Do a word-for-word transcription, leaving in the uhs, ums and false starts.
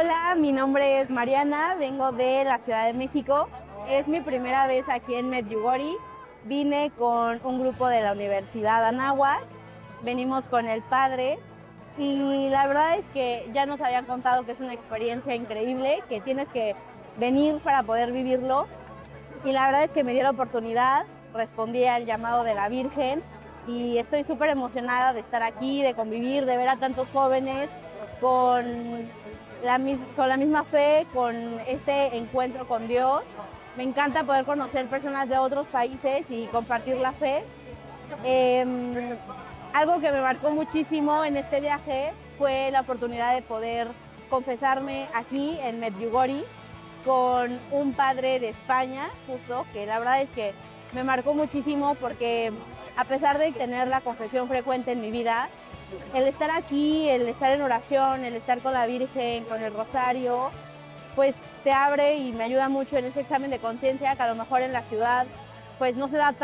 Hola, mi nombre es Mariana, vengo de la Ciudad de México. Es mi primera vez aquí en Medjugorje. Vine con un grupo de la Universidad Anáhuac, venimos con el padre y la verdad es que ya nos habían contado que es una experiencia increíble, que tienes que venir para poder vivirlo y la verdad es que me dio la oportunidad, respondí al llamado de la Virgen y estoy súper emocionada de estar aquí, de convivir, de ver a tantos jóvenes con la, con la misma fe, con este encuentro con Dios. Me encanta poder conocer personas de otros países y compartir la fe. Eh, algo que me marcó muchísimo en este viaje fue la oportunidad de poder confesarme aquí en Medjugorje con un padre de España, justo, que la verdad es que me marcó muchísimo porque a pesar de tener la confesión frecuente en mi vida, el estar aquí, el estar en oración, el estar con la Virgen, con el rosario, pues te abre y me ayuda mucho en ese examen de conciencia que a lo mejor en la ciudad pues no se da